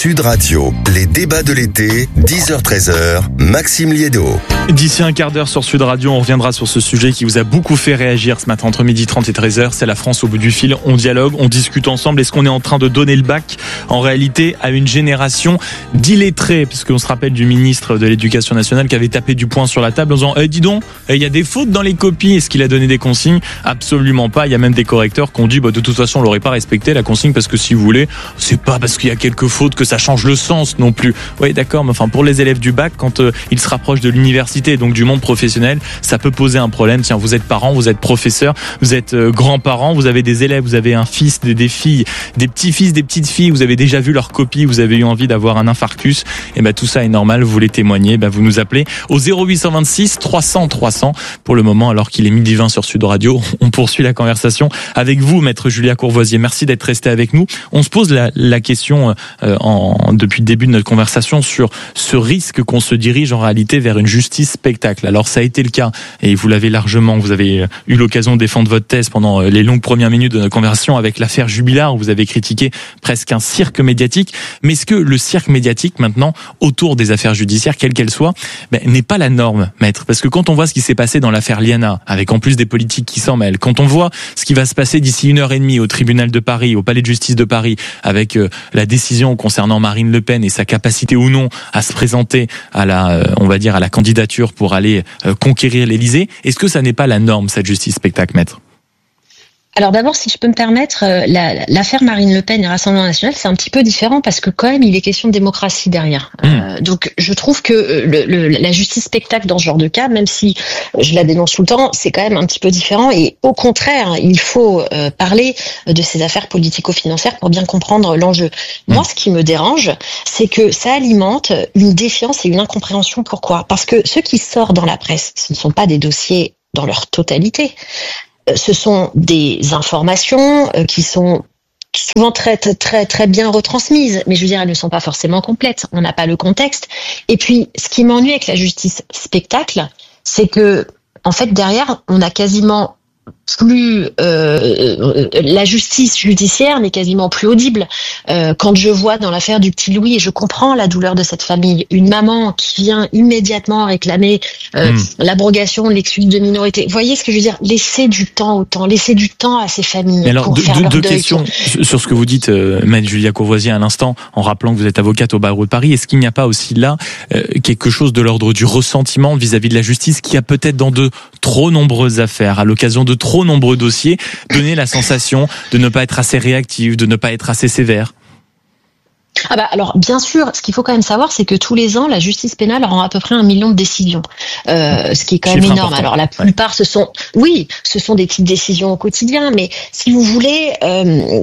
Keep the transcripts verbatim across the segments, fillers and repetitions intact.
Sud Radio, les débats de l'été, dix heures treize heures, Maxime Liédo. D'ici un quart d'heure sur Sud Radio, on reviendra sur ce sujet qui vous a beaucoup fait réagir ce matin entre midi trente et treize heures. C'est la France au bout du fil. On dialogue, on discute ensemble. Est-ce qu'on est en train de donner le bac en réalité à une génération d'illettrés? Parce qu'on se rappelle du ministre de l'Éducation nationale qui avait tapé du poing sur la table en disant eh, dis donc, il y a des fautes dans les copies. Est-ce qu'il a donné des consignes? Absolument pas. Il y a même des correcteurs qui ont dit bah, de toute façon on l'aurait pas respecté la consigne parce que si vous voulez, c'est pas parce qu'il y a quelques fautes que ça change le sens non plus. Oui d'accord, mais enfin pour les élèves du bac, quand euh, ils se rapprochent de l'université, donc du monde professionnel, ça peut poser un problème. Tiens, vous êtes parents, vous êtes professeurs, vous êtes euh, grands-parents, vous avez des élèves, vous avez un fils, des, des filles, des petits-fils, des petites-filles, vous avez déjà vu leur copie, vous avez eu envie d'avoir un infarctus, et ben tout ça est normal, vous voulez témoigner, ben vous nous appelez au zéro huit cent vingt-six trois cents trois cents. Pour le moment, alors qu'il est midi vingt sur Sud Radio, on poursuit la conversation avec vous, maître Julia Courvoisier. Merci d'être resté avec nous. On se pose la, la question euh, en, depuis le début de notre conversation sur ce risque qu'on se dirige en réalité vers une justice spectacle. Alors ça a été le cas, et vous l'avez largement, vous avez eu l'occasion de défendre votre thèse pendant les longues premières minutes de notre conversation avec l'affaire Jubilard, où vous avez critiqué presque un cirque médiatique. Mais est-ce que le cirque médiatique maintenant, autour des affaires judiciaires, quelles qu'elles soient, ben, n'est pas la norme, maître? Parce que quand on voit ce qui s'est passé dans l'affaire Liana, avec en plus des politiques qui s'en mêlent, quand on voit ce qui va se passer d'ici une heure et demie au tribunal de Paris, au palais de justice de Paris, avec euh, la décision concernant Marine Le Pen et sa capacité ou non à se présenter à la, euh, on va dire, à la candidature pour aller euh, conquérir l'Élysée, est-ce que ça n'est pas la norme, cette justice spectacle, maître? Alors d'abord, si je peux me permettre, la, l'affaire Marine Le Pen et Rassemblement National, c'est un petit peu différent parce que quand même, il est question de démocratie derrière. Mmh. Euh, donc je trouve que le, le, la justice spectacle dans ce genre de cas, même si je la dénonce tout le temps, c'est quand même un petit peu différent. Et au contraire, il faut euh, parler de ces affaires politico-financières pour bien comprendre l'enjeu. Mmh. Moi, ce qui me dérange, c'est que ça alimente une défiance et une incompréhension. Pourquoi ? Parce que ce qui sort dans la presse, ce ne sont pas des dossiers dans leur totalité. Ce sont des informations qui sont souvent très très très bien retransmises, mais je veux dire elles ne sont pas forcément complètes. On n'a pas le contexte. Et puis, ce qui m'ennuie avec la justice spectacle, c'est que en fait derrière, on a quasiment plus euh, la justice judiciaire n'est quasiment plus audible. Euh, quand je vois dans l'affaire du petit Louis, et je comprends la douleur de cette famille, une maman qui vient immédiatement réclamer euh, mmh. l'abrogation de l'excuse de minorité. Vous voyez ce que je veux dire ? Laissez du temps au temps, laissez du temps à ces familles. Alors, pour deux, faire leur deux deuil. questions sur ce que vous dites, euh, maître Julia Courvoisier, à l'instant, en rappelant que vous êtes avocate au barreau de Paris. Est-ce qu'il n'y a pas aussi là euh, quelque chose de l'ordre du ressentiment vis-à-vis de la justice qui a peut-être dans de trop nombreuses affaires, à l'occasion de trop nombreux dossiers, donné la sensation de ne pas être assez réactif, de ne pas être assez sévère? Ah bah alors bien sûr, ce qu'il faut quand même savoir, c'est que tous les ans, la justice pénale rend à peu près un million de décisions, euh, ce qui est quand même énorme. Important. Alors la plupart, ce sont, oui, ce sont des petites décisions au quotidien, mais si vous voulez. Euh,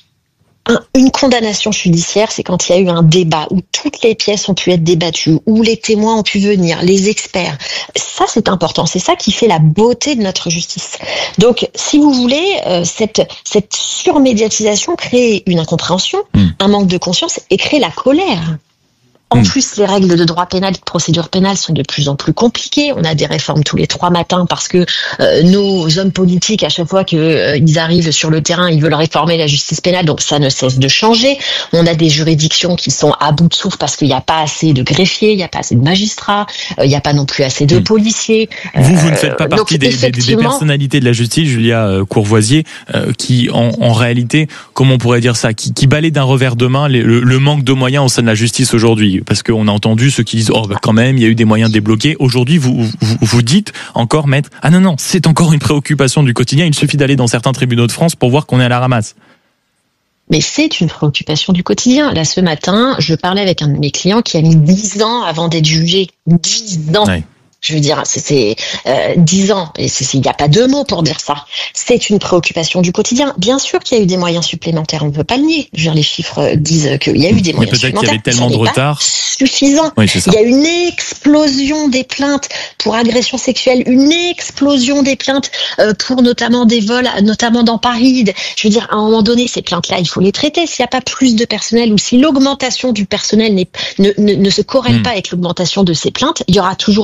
Une condamnation judiciaire, c'est quand il y a eu un débat où toutes les pièces ont pu être débattues, où les témoins ont pu venir, les experts. Ça, c'est important. C'est ça qui fait la beauté de notre justice. Donc, si vous voulez, euh, cette, cette surmédiatisation crée une incompréhension, mmh. un manque de conscience et crée la colère. En plus, les règles de droit pénal et de procédure pénale sont de plus en plus compliquées. On a des réformes tous les trois matins parce que euh, nos hommes politiques, à chaque fois qu'ils euh, arrivent sur le terrain, ils veulent réformer la justice pénale, donc ça ne cesse de changer. On a des juridictions qui sont à bout de souffle parce qu'il n'y a pas assez de greffiers, il n'y a pas assez de magistrats, euh, il n'y a pas non plus assez de policiers. Vous, vous ne faites pas partie donc, des, des, des personnalités de la justice, Julia Courvoisier, euh, qui en, en réalité, comment on pourrait dire ça, qui, qui balaie d'un revers de main le, le, le manque de moyens au sein de la justice aujourd'hui. Parce qu'on a entendu ceux qui disent oh bah quand même il y a eu des moyens débloqués. Aujourd'hui vous, vous vous dites encore maître ah non non c'est encore une préoccupation du quotidien. Il suffit d'aller dans certains tribunaux de France pour voir qu'on est à la ramasse. Mais c'est une préoccupation du quotidien. Là ce matin je parlais avec un de mes clients qui a mis dix ans avant d'être jugé. dix ans. Ouais. Je veux dire, c'est, c'est euh, dix ans, et il n'y a pas deux mots pour dire ça. C'est une préoccupation du quotidien. Bien sûr qu'il y a eu des moyens supplémentaires, on ne peut pas le nier. Je veux dire, les chiffres disent qu'il y a eu des moyens supplémentaires. Mais peut-être qu'il y avait tellement de retard. Suffisant. Oui, c'est ça. Il y a une explosion des plaintes pour agression sexuelle, une explosion des plaintes euh, pour notamment des vols, notamment dans Paris. Je veux dire, à un moment donné, ces plaintes-là, il faut les traiter. S'il n'y a pas plus de personnel ou si l'augmentation du personnel n'est, ne, ne, ne se corrèle mmh. pas avec l'augmentation de ces plaintes, il y aura toujours un delta.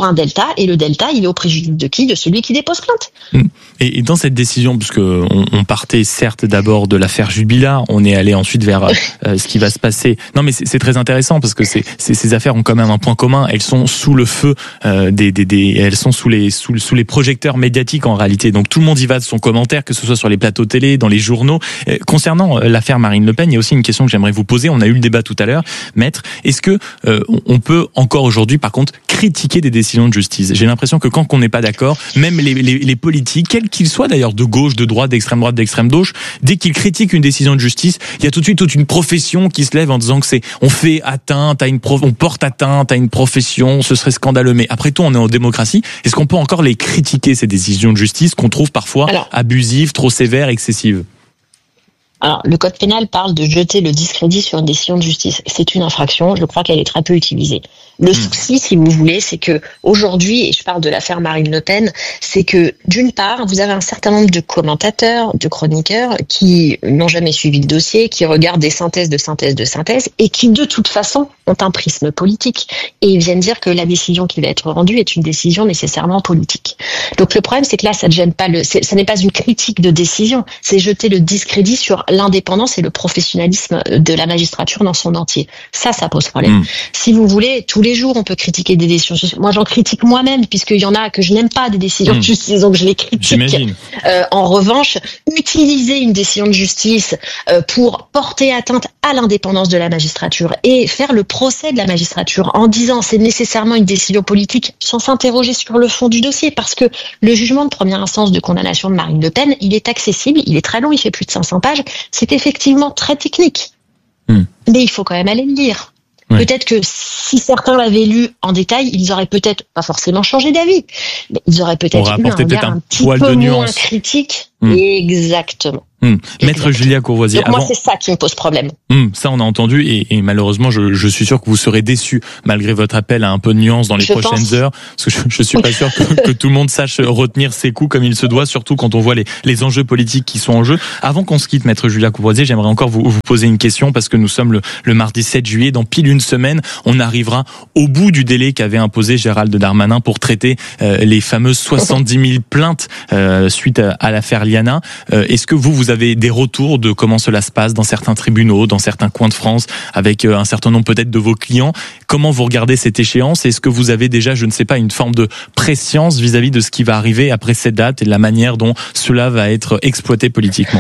delta, et le delta, il est au préjudice de qui? De celui qui dépose plainte. Et, et dans cette décision, puisque on, on partait certes d'abord de l'affaire Jubilat, on est allé ensuite vers euh, ce qui va se passer. Non, mais c'est, c'est très intéressant parce que c'est, c'est, ces affaires ont quand même un point commun. Elles sont sous le feu euh, des, des, des, elles sont sous les, sous, sous les projecteurs médiatiques en réalité. Donc tout le monde y va de son commentaire, que ce soit sur les plateaux télé, dans les journaux. Euh, concernant l'affaire Marine Le Pen, il y a aussi une question que j'aimerais vous poser. On a eu le débat tout à l'heure, maître. Est-ce que euh, on peut encore aujourd'hui, par contre, critiquer des décisions de justice? J'ai l'impression que quand on n'est pas d'accord, même les, les, les politiques, quels qu'ils soient d'ailleurs, de gauche, de droite, d'extrême droite, d'extrême gauche, dès qu'ils critiquent une décision de justice, il y a tout de suite toute une profession qui se lève en disant que c'est, on fait atteinte à une prof, on porte atteinte à une profession, ce serait scandaleux. Mais après tout, on est en démocratie. Est-ce qu'on peut encore les critiquer, ces décisions de justice qu'on trouve parfois Alors, abusives, trop sévères, excessives? Alors, le code pénal parle de jeter le discrédit sur une décision de justice. C'est une infraction. Je crois qu'elle est très peu utilisée. Le mmh. souci, si vous voulez, c'est que aujourd'hui, et je parle de l'affaire Marine Le Pen, c'est que d'une part, vous avez un certain nombre de commentateurs, de chroniqueurs qui n'ont jamais suivi le dossier, qui regardent des synthèses de synthèses de synthèses et qui, de toute façon, ont un prisme politique et ils viennent dire que la décision qui va être rendue est une décision nécessairement politique. Donc le problème, c'est que là, ça ne gêne pas le, c'est, ça n'est pas une critique de décision, c'est jeter le discrédit sur l'indépendance et le professionnalisme de la magistrature dans son entier. Ça, ça pose problème. Mmh. Si vous voulez, tous les jours, on peut critiquer des décisions. Moi, j'en critique moi-même, puisqu'il y en a que je n'aime pas des décisions mmh. de justice, donc je les critique. Euh, en revanche, utiliser une décision de justice euh, pour porter atteinte à l'indépendance de la magistrature et faire le procès de la magistrature en disant c'est nécessairement une décision politique sans s'interroger sur le fond du dossier, parce que le jugement de première instance de condamnation de Marine Le Pen, il est accessible, il est très long, il fait plus de cinq cents pages, c'est effectivement très technique. Mmh. Mais il faut quand même aller le lire. Ouais. Peut-être que si certains l'avaient lu en détail, ils auraient peut-être pas forcément changé d'avis, mais ils auraient peut-être eu un regard un, un petit peu moins critique. Mmh. Exactement. Mmh. Maître Julia Courvoisier. Donc moi, avant... c'est ça qui me pose problème. Mmh, ça, on a entendu et, et malheureusement, je, je suis sûr que vous serez déçus malgré votre appel à un peu de nuance dans les je prochaines pense. heures, parce que je, je suis pas sûr que, que tout le monde sache retenir ses coups comme il se doit, surtout quand on voit les, les enjeux politiques qui sont en jeu. Avant qu'on se quitte, Maître Julia Courvoisier, j'aimerais encore vous, vous poser une question parce que nous sommes le, le mardi sept juillet. Dans pile une semaine, on arrivera au bout du délai qu'avait imposé Gérald Darmanin pour traiter euh, les fameuses soixante-dix mille plaintes euh, suite à, à l'affaire Liana. Euh, est-ce que vous, vous avez des retours de comment cela se passe dans certains tribunaux, dans certains coins de France, avec un certain nombre peut-être de vos clients? Comment vous regardez cette échéance? Est-ce que vous avez déjà, je ne sais pas, une forme de prescience vis-à-vis de ce qui va arriver après cette date et de la manière dont cela va être exploité politiquement?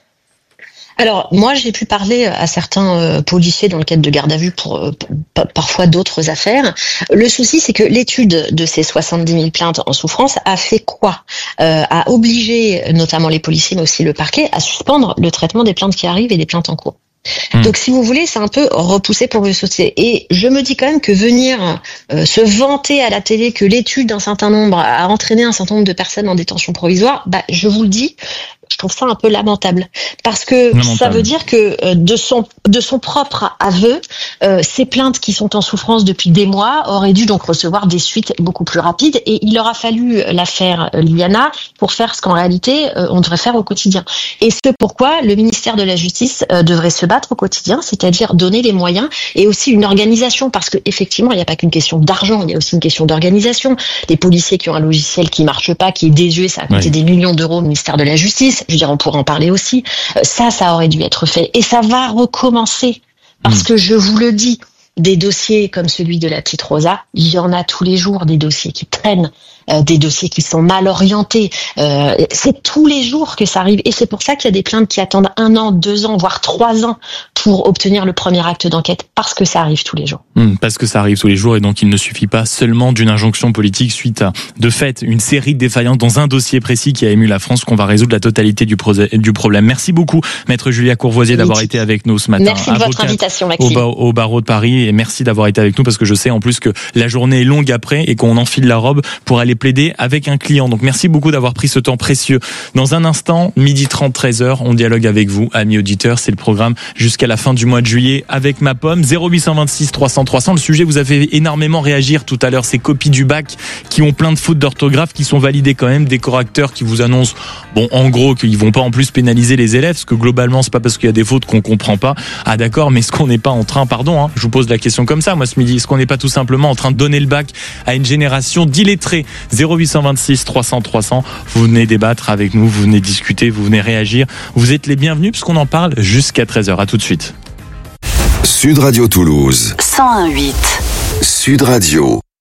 Alors, moi, j'ai pu parler à certains euh, policiers dans le cadre de garde à vue pour euh, p- parfois d'autres affaires. Le souci, c'est que l'étude de ces soixante-dix mille plaintes en souffrance a fait quoi? euh, A obligé notamment les policiers, mais aussi le parquet, à suspendre le traitement des plaintes qui arrivent et des plaintes en cours. Mmh. Donc, si vous voulez, c'est un peu repoussé pour le sauter. Et je me dis quand même que venir euh, se vanter à la télé que l'étude d'un certain nombre a entraîné un certain nombre de personnes en détention provisoire, bah, je vous le dis, je trouve ça un peu lamentable, parce que lamentable. Ça veut dire que euh, de son de son propre aveu, euh, ces plaintes qui sont en souffrance depuis des mois auraient dû donc recevoir des suites beaucoup plus rapides, et il aura fallu l'affaire Liana pour faire ce qu'en réalité euh, on devrait faire au quotidien. Et ce pourquoi le ministère de la Justice euh, devrait se battre au quotidien, c'est-à-dire donner les moyens et aussi une organisation, parce que effectivement il n'y a pas qu'une question d'argent, il y a aussi une question d'organisation. Les policiers qui ont un logiciel qui marche pas, qui est désuet, ça a coûté ouais. des millions d'euros au ministère de la Justice. Je veux dire, on pourrait en parler aussi. Ça, ça aurait dû être fait. Et ça va recommencer. Parce mmh. que je vous le dis, des dossiers comme celui de la petite Rosa, il y en a tous les jours, des dossiers qui traînent, euh, des dossiers qui sont mal orientés. Euh, c'est tous les jours que ça arrive. Et c'est pour ça qu'il y a des plaintes qui attendent un an, deux ans, voire trois ans pour obtenir le premier acte d'enquête, parce que ça arrive tous les jours. Mmh, parce que ça arrive tous les jours, et donc il ne suffit pas seulement d'une injonction politique suite à, de fait, une série de défaillances dans un dossier précis qui a ému la France, qu'on va résoudre la totalité du, pro- du problème. Merci beaucoup, Maître Julia Courvoisier, d'avoir été avec nous ce matin. Merci de votre invitation, Maxime. Au, bar- au barreau de Paris, et merci d'avoir été avec nous, parce que je sais en plus que la journée est longue après et qu'on enfile la robe pour aller pourriez plaider avec un client. Donc merci beaucoup d'avoir pris ce temps précieux. Dans un instant, midi trente, treize heures, on dialogue avec vous, amis auditeurs. C'est le programme jusqu'à la fin du mois de juillet avec Ma Pomme. zéro huit cent vingt-six trois cents trois cents. Le sujet vous a fait énormément réagir tout à l'heure. Ces copies du bac qui ont plein de fautes d'orthographe, qui sont validées quand même, des correcteurs qui vous annoncent, bon, en gros, qu'ils vont pas en plus pénaliser les élèves, parce que globalement, c'est pas parce qu'il y a des fautes qu'on comprend pas. Ah d'accord, mais est-ce qu'on n'est pas en train, pardon, hein, je vous pose la question comme ça, moi ce midi, est-ce qu'on n'est pas tout simplement en train de donner le bac à une génération d'illettrés? Zéro huit cent vingt-six trois cents trois cents. Vous venez débattre avec nous, vous venez discuter, vous venez réagir. Vous êtes les bienvenus parce qu'on en parle jusqu'à treize heures. À tout de suite. Sud Radio Toulouse. cent un virgule huit. Sud Radio.